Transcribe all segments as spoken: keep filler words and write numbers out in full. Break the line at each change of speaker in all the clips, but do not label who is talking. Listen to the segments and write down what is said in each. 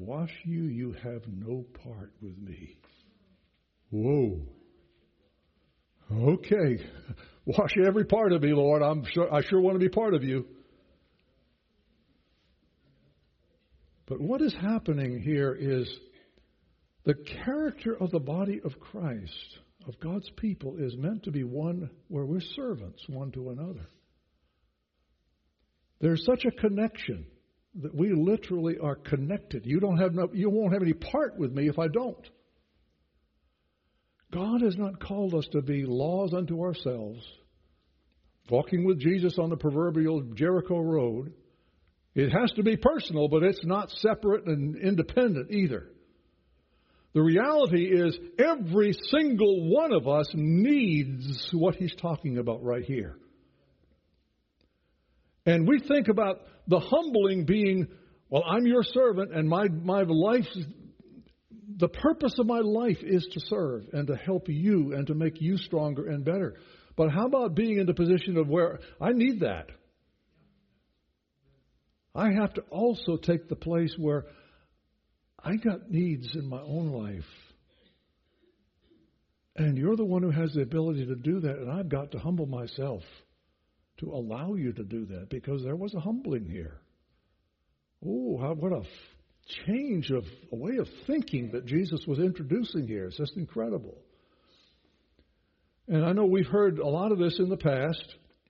wash you, you have no part with me. Whoa. Okay. Wash every part of me, Lord. I'm sure, I sure want to be part of you. But what is happening here is the character of the body of Christ, of God's people, is meant to be one where we're servants one to another. There's such a connection that we literally are connected. You don't have no, you won't have any part with me if I don't. God has not called us to be laws unto ourselves, walking with Jesus on the proverbial Jericho road. It has to be personal, but it's not separate and independent either. The reality is every single one of us needs what he's talking about right here. And we think about the humbling being, well, I'm your servant and my, my life, the purpose of my life is to serve and to help you and to make you stronger and better. But how about being in the position of where I need that? I have to also take the place where I got needs in my own life. And you're the one who has the ability to do that, and I've got to humble myself to allow you to do that, because there was a humbling here. Oh, how, what a change of a way of thinking that Jesus was introducing here. It's just incredible. And I know we've heard a lot of this in the past.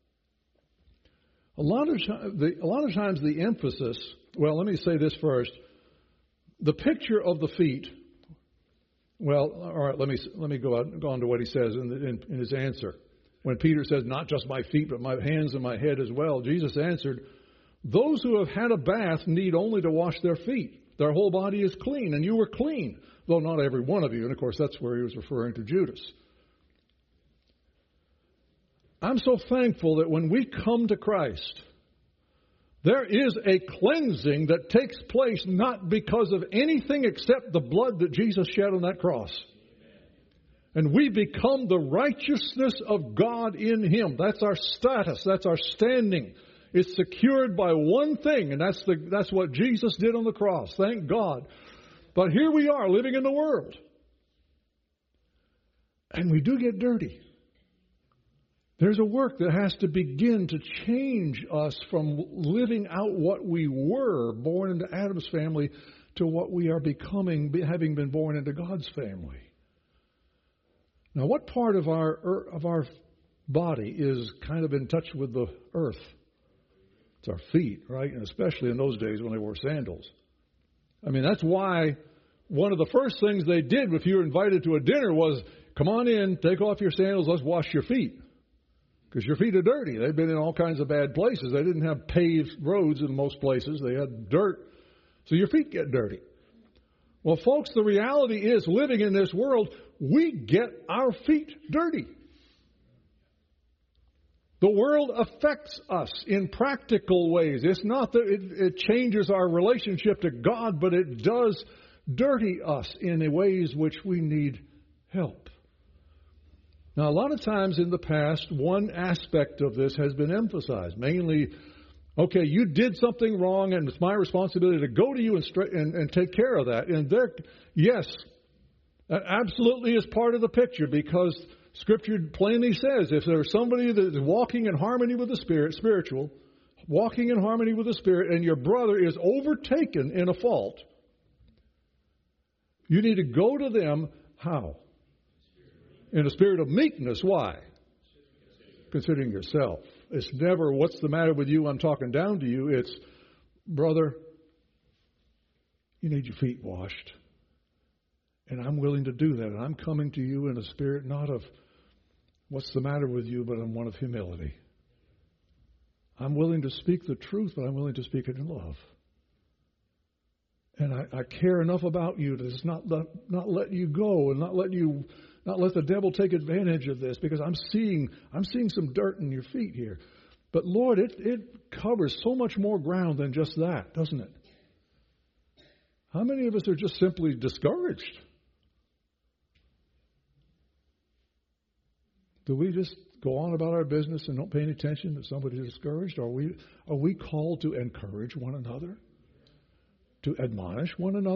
A lot of the, a lot of times the emphasis, well, let me say this first. The picture of the feet, well, all right, let me let me go, out, go on to what he says in, the, in, in his answer. When Peter says, not just my feet, but my hands and my head as well, Jesus answered, those who have had a bath need only to wash their feet. Their whole body is clean, and you were clean, though not every one of you. And, of course, that's where he was referring to Judas. I'm so thankful that when we come to Christ, there is a cleansing that takes place not because of anything except the blood that Jesus shed on that cross. And we become the righteousness of God in Him. That's our status. That's our standing. It's secured by one thing, and that's the that's what Jesus did on the cross. Thank God. But here we are living in the world. And we do get dirty. There's a work that has to begin to change us from living out what we were, born into Adam's family, to what we are becoming, having been born into God's family. Now, what part of our of our body is kind of in touch with the earth? It's our feet, right? And especially in those days when they wore sandals. I mean, that's why one of the first things they did if you were invited to a dinner was, come on in, take off your sandals, let's wash your feet. Because your feet are dirty. They've been in all kinds of bad places. They didn't have paved roads in most places. They had dirt. So your feet get dirty. Well, folks, the reality is living in this world, we get our feet dirty. The world affects us in practical ways. It's not that it, it changes our relationship to God, but it does dirty us in ways which we need help. Now, a lot of times in the past, one aspect of this has been emphasized. Mainly, okay, you did something wrong, and it's my responsibility to go to you and, stra- and, and take care of that. And there, yes, that absolutely is part of the picture, because Scripture plainly says if there's somebody that is walking in harmony with the Spirit, spiritual, walking in harmony with the Spirit, and your brother is overtaken in a fault, you need to go to them, how? In a spirit of meekness. Why? Considering yourself. It's never, what's the matter with you? I'm talking down to you. It's, brother, you need your feet washed. And I'm willing to do that. And I'm coming to you in a spirit not of, what's the matter with you, but in one of humility. I'm willing to speak the truth, but I'm willing to speak it in love. And I, I care enough about you to just not, not, not let you go and not let you... Not let the devil take advantage of this, because I'm seeing I'm seeing some dirt in your feet here. But Lord, it, it covers so much more ground than just that, doesn't it? How many of us are just simply discouraged? Do we just go on about our business and don't pay any attention that somebody's discouraged? Are we are we called to encourage one another? To admonish one another?